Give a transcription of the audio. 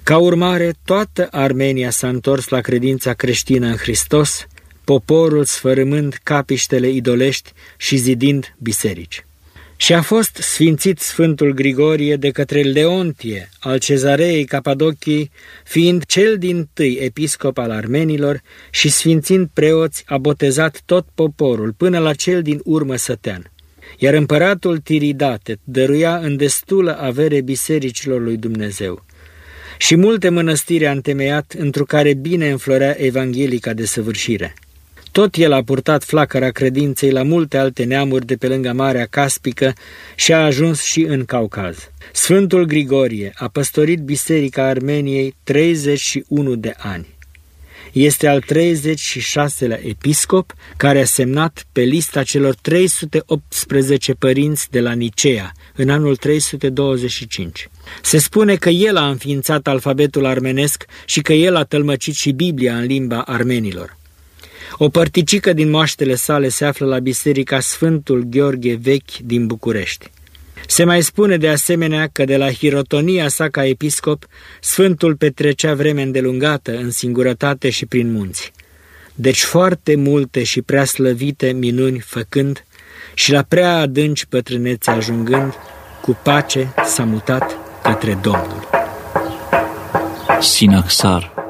Ca urmare, toată Armenia s-a întors la credința creștină în Hristos, poporul sfărâmând capiștele idolești și zidind biserici. Și a fost sfințit Sfântul Grigorie de către Leontie al Cezareei Capadociei, fiind cel dintâi episcop al armenilor și sfințind preoți a botezat tot poporul până la cel din urmă sătean. Iar împăratul Tiridate dăruia în destulă avere bisericilor lui Dumnezeu. Și multe mănăstiri a întemeiat, întru care bine înflorea evanghelica desăvârșire. Tot el a purtat flacăra credinței la multe alte neamuri de pe lângă Marea Caspică și a ajuns și în Caucaz. Sfântul Grigorie a păstorit Biserica Armeniei 31 de ani. Este al 36-lea episcop care a semnat pe lista celor 318 părinți de la Nicea în anul 325. Se spune că el a înființat alfabetul armenesc și că el a tălmăcit și Biblia în limba armenilor. O părticică din moaștele sale se află la Biserica Sfântul Gheorghe Vechi din București. Se mai spune de asemenea că de la hirotonia sa ca episcop, Sfântul petrecea vreme îndelungată în singurătate și prin munți. Deci foarte multe și prea slăvite minuni făcând și la prea adânci bătrânețe ajungând, cu pace s-a mutat către Domnul. Sinaxar.